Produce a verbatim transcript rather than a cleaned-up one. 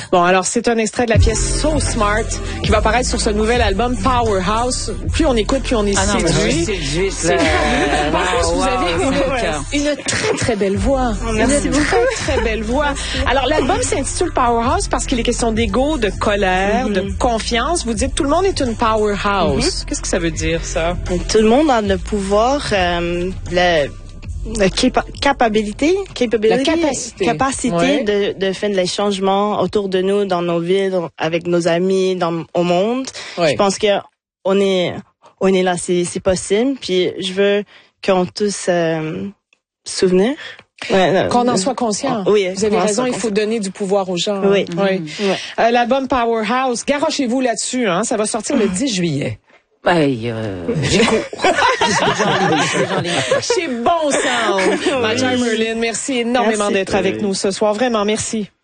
Bon, alors c'est un extrait de la pièce So Smart qui va apparaître sur ce nouvel album Powerhouse. Plus on écoute, plus on est ah non, séduit. séduit. C'est fabuleux. En plus, vous avez une, une très très belle voix. Merci une beaucoup. très très belle voix. Alors l'album s'intitule Powerhouse parce qu'il est question d'ego, de colère, mm-hmm. de confiance. Vous dites tout le monde est une powerhouse. Mm-hmm. Qu'est-ce que ça veut dire ça? Tout le monde a le pouvoir, euh, le La capa- capabilité, capability, la capacité, capacité ouais. de, de faire les changements autour de nous, dans nos villes, avec nos amis, dans, au monde. Ouais. Je pense que on est, on est là, c'est, c'est possible. Puis je veux qu'on tous euh, souvenir. Ouais, qu'on en soit conscient. Oh, oui, vous avez raison, il faut donner du pouvoir aux gens. Oui. Hein. oui. Mm-hmm. Ouais. Euh, l'album Powerhouse, garochez-vous là-dessus. Hein, ça va sortir le dix juillet. Ben, euh, j'écoute. Chez Bon Sound. Maja Merlin, merci énormément merci. d'être avec nous ce soir. Vraiment, merci.